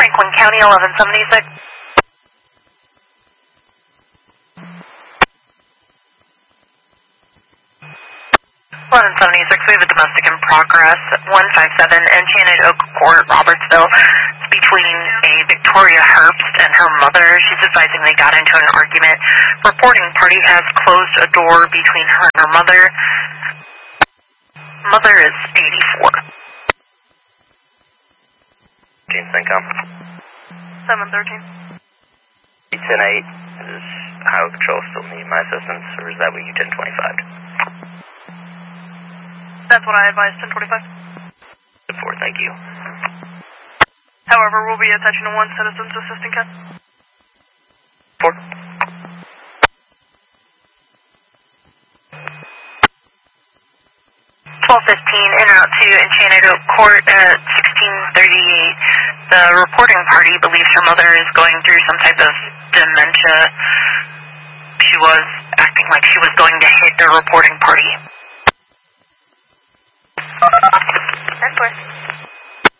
Franklin County, 1176. 1176, we have a domestic in progress, 157 Enchanted Oak Court, Robertsville. It's between a Victoria Herbst and her mother. She's advising they got into an argument. Reporting party has closed a door between her and her mother. Mother is 84. James Income. 713. 810-8. Does Highway Patrol still need my assistance, or is that what you 1025? That's what I advised, 1045. 4, thank you. However, we'll be attaching to one citizen's assistant cat. 4. 1215, in and out to Enchanted Oak Court at 1638. The reporting party believes her mother is going through some type of dementia. She was acting like she was going to hit the reporting party. 10-4.